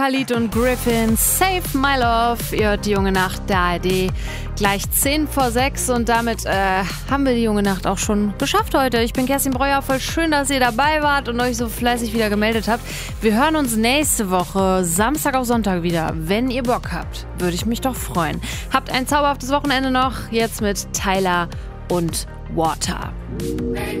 Khalid und Griffin, Save My Love. Ihr hört die Junge Nacht der ARD. Gleich 5:10 und damit haben wir die Junge Nacht auch schon geschafft heute. Ich bin Kerstin Breuer, voll schön, dass ihr dabei wart und euch so fleißig wieder gemeldet habt. Wir hören uns nächste Woche, Samstag auf Sonntag wieder. Wenn ihr Bock habt, würde ich mich doch freuen. Habt ein zauberhaftes Wochenende noch, jetzt mit Tyler und Water.